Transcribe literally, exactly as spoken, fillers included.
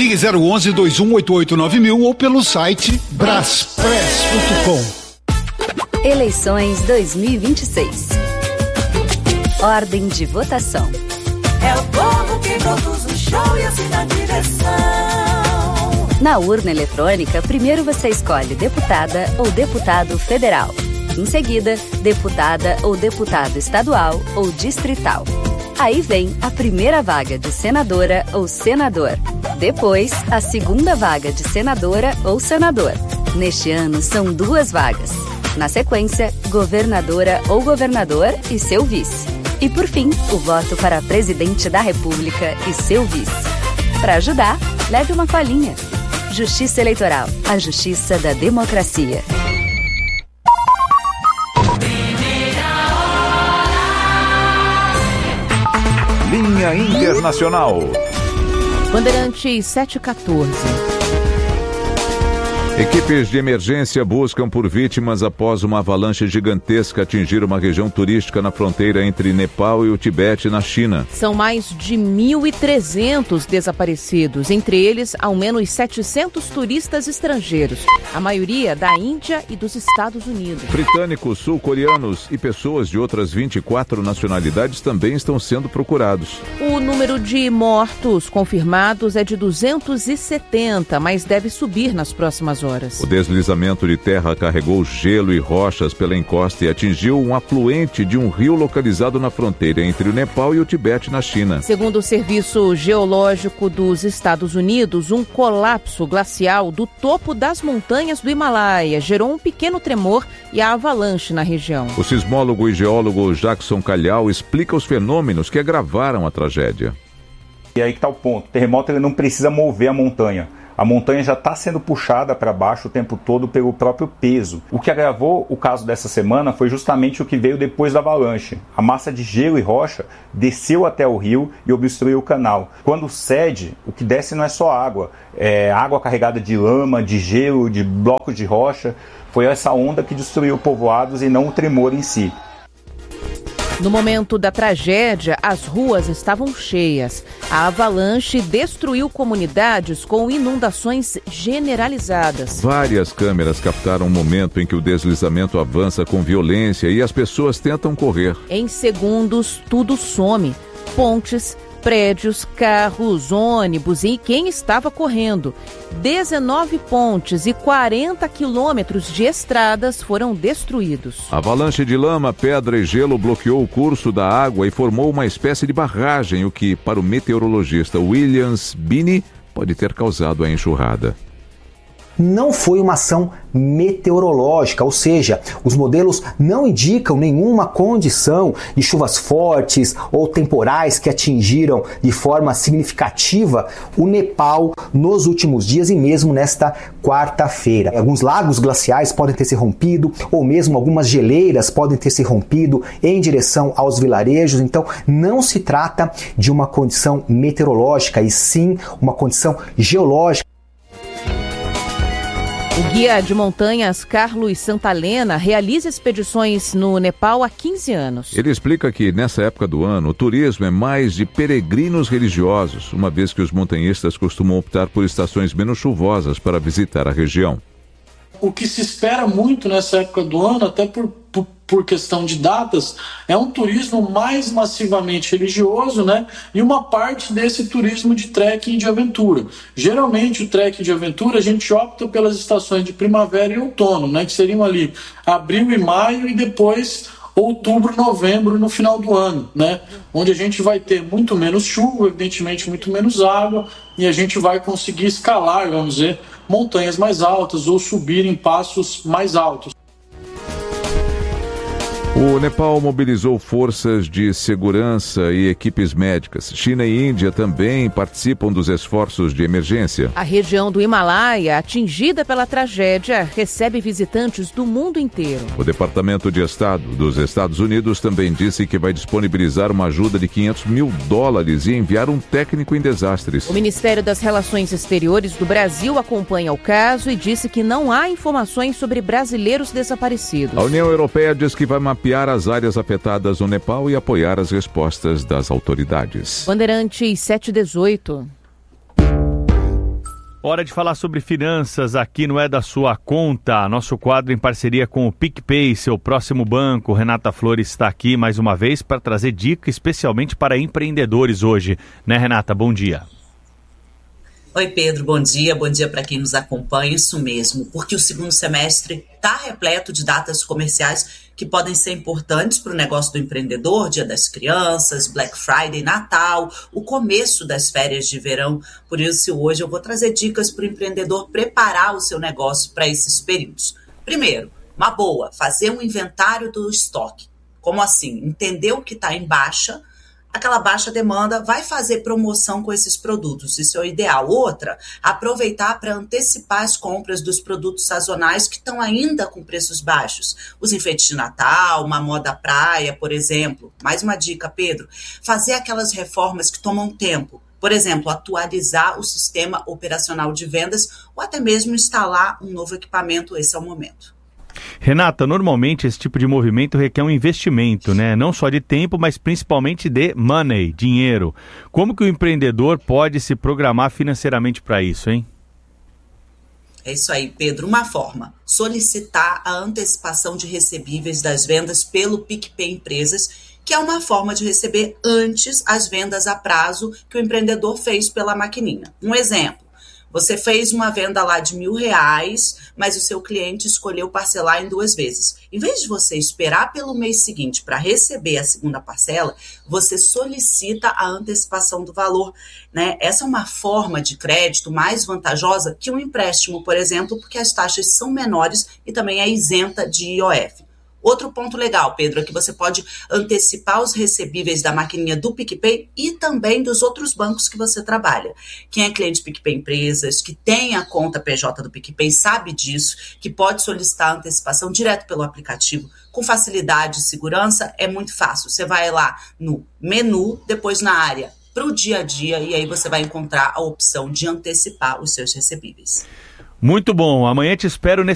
Ligue zero onze, dois um oito oito, nove mil ou pelo site braspress ponto com. Eleições dois mil e vinte e seis. Ordem de votação. É o povo que produz o show e assim dá direção. Na urna eletrônica, primeiro você escolhe deputada ou deputado federal. Em seguida, deputada ou deputado estadual ou distrital. Aí vem a primeira vaga de senadora ou senador. Depois, a segunda vaga de senadora ou senador. Neste ano, são duas vagas. Na sequência, governadora ou governador e seu vice. E por fim, o voto para presidente da República e seu vice. Para ajudar, leve uma colinha. Justiça Eleitoral, a justiça da democracia. Linha Internacional. Bandeirantes sete e quatorze. Equipes de emergência buscam por vítimas após uma avalanche gigantesca atingir uma região turística na fronteira entre Nepal e o Tibete, na China. São mais de mil e trezentos desaparecidos, entre eles ao menos setecentos turistas estrangeiros, a maioria da Índia e dos Estados Unidos. Britânicos, sul-coreanos e pessoas de outras vinte e quatro nacionalidades também estão sendo procurados. O número de mortos confirmados é de duzentos e setenta, mas deve subir nas próximas horas. O deslizamento de terra carregou gelo e rochas pela encosta e atingiu um afluente de um rio localizado na fronteira entre o Nepal e o Tibete, na China. Segundo o Serviço Geológico dos Estados Unidos, um colapso glacial do topo das montanhas do Himalaia gerou um pequeno tremor e a avalanche na região. O sismólogo e geólogo Jackson Calhau explica os fenômenos que agravaram a tragédia. E aí que está o ponto. O terremoto ele não precisa mover a montanha. A montanha já está sendo puxada para baixo o tempo todo pelo próprio peso. O que agravou o caso dessa semana foi justamente o que veio depois da avalanche. A massa de gelo e rocha desceu até o rio e obstruiu o canal. Quando cede, o que desce não é só água, é água carregada de lama, de gelo, de blocos de rocha. Foi essa onda que destruiu povoados e não o tremor em si. No momento da tragédia, as ruas estavam cheias. A avalanche destruiu comunidades com inundações generalizadas. Várias câmeras captaram o momento em que o deslizamento avança com violência e as pessoas tentam correr. Em segundos, tudo some. Pontes, prédios, carros, ônibus e quem estava correndo. dezenove pontes e quarenta quilômetros de estradas foram destruídos. A avalanche de lama, pedra e gelo bloqueou o curso da água e formou uma espécie de barragem, o que, para o meteorologista Williams Binney, pode ter causado a enxurrada. Não foi uma ação meteorológica, ou seja, os modelos não indicam nenhuma condição de chuvas fortes ou temporais que atingiram de forma significativa o Nepal nos últimos dias e mesmo nesta quarta-feira. Alguns lagos glaciais podem ter se rompido ou mesmo algumas geleiras podem ter se rompido em direção aos vilarejos, então não se trata de uma condição meteorológica e sim uma condição geológica. O guia de montanhas Carlos Santalena realiza expedições no Nepal há quinze anos. Ele explica que, nessa época do ano, o turismo é mais de peregrinos religiosos, uma vez que os montanhistas costumam optar por estações menos chuvosas para visitar a região. O que se espera muito nessa época do ano, até por, por, por questão de datas, é um turismo mais massivamente religioso, né? E uma parte desse turismo de trekking de aventura. Geralmente o trekking de aventura a gente opta pelas estações de primavera e outono, né? Que seriam ali abril e maio e depois outubro, novembro no final do ano, né? Onde a gente vai ter muito menos chuva, evidentemente muito menos água, e a gente vai conseguir escalar, vamos dizer, montanhas mais altas ou subir em passos mais altos. O Nepal mobilizou forças de segurança e equipes médicas. China e Índia também participam dos esforços de emergência. A região do Himalaia, atingida pela tragédia, recebe visitantes do mundo inteiro. O Departamento de Estado dos Estados Unidos também disse que vai disponibilizar uma ajuda de quinhentos mil dólares e enviar um técnico em desastres. O Ministério das Relações Exteriores do Brasil acompanha o caso e disse que não há informações sobre brasileiros desaparecidos. A União Europeia diz que vai mapear as áreas afetadas no Nepal e apoiar as respostas das autoridades. Bandeirantes sete e dezoito. Hora de falar sobre finanças aqui no É da Sua Conta, nosso quadro em parceria com o PicPay, seu próximo banco. Renata Flores está aqui mais uma vez para trazer dica especialmente para empreendedores hoje. Né, Renata? Bom dia. Oi, Pedro, bom dia. Bom dia para quem nos acompanha. Isso mesmo, porque o segundo semestre está repleto de datas comerciais que podem ser importantes para o negócio do empreendedor, Dia das Crianças, Black Friday, Natal, o começo das férias de verão. Por isso, hoje eu vou trazer dicas para o empreendedor preparar o seu negócio para esses períodos. Primeiro, uma boa, fazer um inventário do estoque. Como assim? Entender o que está em baixa. Aquela baixa demanda, vai fazer promoção com esses produtos, isso é o ideal. Outra, aproveitar para antecipar as compras dos produtos sazonais que estão ainda com preços baixos. Os enfeites de Natal, uma moda praia, por exemplo. Mais uma dica, Pedro, fazer aquelas reformas que tomam tempo. Por exemplo, atualizar o sistema operacional de vendas ou até mesmo instalar um novo equipamento, esse é o momento. Renata, normalmente esse tipo de movimento requer um investimento, né? Não só de tempo, mas principalmente de money, dinheiro. Como que o empreendedor pode se programar financeiramente para isso, hein? É isso aí, Pedro. Uma forma, solicitar a antecipação de recebíveis das vendas pelo PicPay Empresas, que é uma forma de receber antes as vendas a prazo que o empreendedor fez pela maquininha. Um exemplo. Você fez uma venda lá de mil reais, mas o seu cliente escolheu parcelar em duas vezes. Em vez de você esperar pelo mês seguinte para receber a segunda parcela, você solicita a antecipação do valor, né? Essa é uma forma de crédito mais vantajosa que um empréstimo, por exemplo, porque as taxas são menores e também é isenta de I O F. Outro ponto legal, Pedro, é que você pode antecipar os recebíveis da maquininha do PicPay e também dos outros bancos que você trabalha. Quem é cliente PicPay Empresas, que tem a conta P J do PicPay, sabe disso, que pode solicitar a antecipação direto pelo aplicativo. Com facilidade e segurança, é muito fácil. Você vai lá no menu, depois na área para o dia a dia, e aí você vai encontrar a opção de antecipar os seus recebíveis. Muito bom. Amanhã te espero nesse